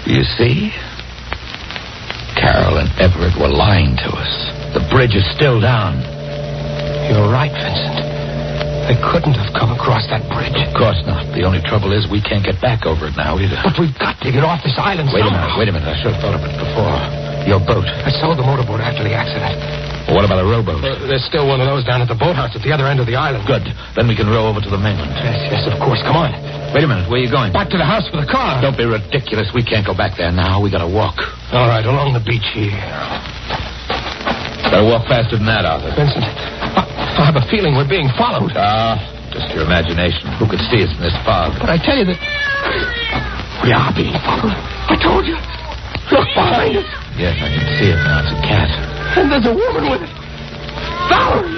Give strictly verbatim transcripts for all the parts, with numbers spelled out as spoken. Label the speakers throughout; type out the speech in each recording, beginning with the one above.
Speaker 1: You see? Carol and Everett were lying to us. The bridge is still down.
Speaker 2: You're right, Vincent. They couldn't have come across that bridge.
Speaker 1: Of course not. The only trouble is we can't get back over it now either.
Speaker 2: But we've got to get off this island
Speaker 1: Wait
Speaker 2: somehow.
Speaker 1: a minute, wait a minute. I should have thought of it before. Your boat.
Speaker 2: I sold the motorboat after the accident.
Speaker 1: Well, what about a rowboat?
Speaker 2: Uh, there's still one of those down at the boathouse at the other end of the island.
Speaker 1: Good. Then we can row over to the mainland.
Speaker 2: Yes, yes, of course. Come on.
Speaker 1: Wait a minute. Where are you going?
Speaker 2: Back to the house for the car.
Speaker 1: Don't be ridiculous. We can't go back there now. We gotta walk.
Speaker 2: All right, along the beach here.
Speaker 1: Gotta walk faster than that, Arthur.
Speaker 2: Vincent, I, I have a feeling we're being followed.
Speaker 1: Ah, uh, just your imagination. Who could see us in this fog?
Speaker 2: But I tell you that we are being followed. I told you. Look behind us.
Speaker 1: Yes, I can see it now. It's a cat.
Speaker 2: And there's a woman with it. Valerie!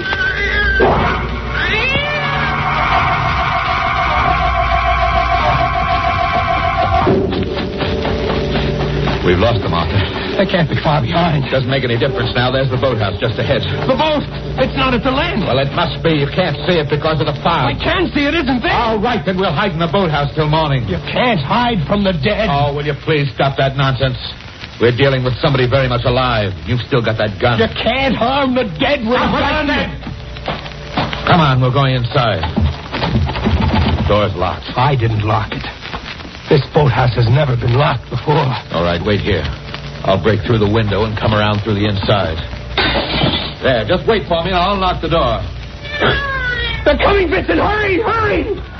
Speaker 1: We've lost them, Arthur.
Speaker 2: They can't be far behind.
Speaker 1: Doesn't make any difference now. There's the boathouse just ahead.
Speaker 2: The boat! It's not at the land.
Speaker 1: Well, it must be. You can't see it because of the fog.
Speaker 2: I can see it isn't there.
Speaker 1: All right, then we'll hide in the boathouse till morning.
Speaker 2: You can't hide from the dead.
Speaker 1: Oh, will you please stop that nonsense? We're dealing with somebody very much alive. You've still got that gun.
Speaker 2: You can't harm the dead with a gun.
Speaker 1: Come on, we're going inside. Door's locked.
Speaker 2: I didn't lock it. This boathouse has never been locked before.
Speaker 1: All right, wait here. I'll break through the window and come around through the inside. There, just wait for me and I'll unlock the door.
Speaker 2: They're coming, Vincent! Hurry, hurry!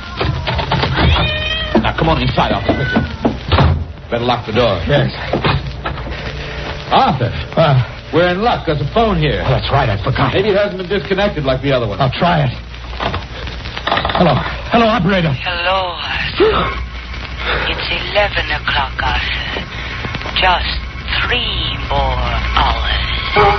Speaker 1: Now, come on inside, Arthur. Better lock the door.
Speaker 2: Yes.
Speaker 1: Arthur,
Speaker 2: Uh,
Speaker 1: we're in luck. There's a phone here.
Speaker 2: oh, that's right, I forgot.
Speaker 1: Maybe it hasn't been disconnected like the other one.
Speaker 2: I'll try it. Hello. Hello, operator.
Speaker 3: Hello, Arthur. It's eleven o'clock, Arthur. Just three more hours.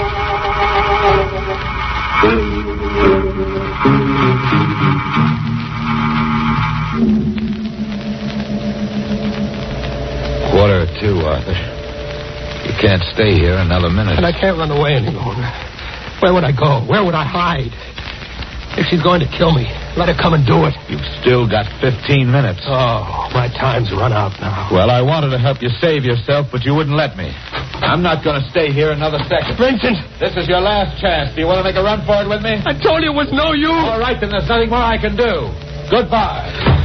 Speaker 1: Quarter to two, Arthur. You can't stay here another minute.
Speaker 2: And I can't run away any longer. Where would I go? Where would I hide? If she's going to kill me, let her come and do it.
Speaker 1: You've still got fifteen minutes.
Speaker 2: Oh, my time's run out now.
Speaker 1: Well, I wanted to help you save yourself, but you wouldn't let me. I'm not going to stay here another second.
Speaker 2: Vincent!
Speaker 1: This is your last chance. Do you want to make a run for it with me?
Speaker 2: I told you it was no use.
Speaker 1: All right, then there's nothing more I can do. Goodbye.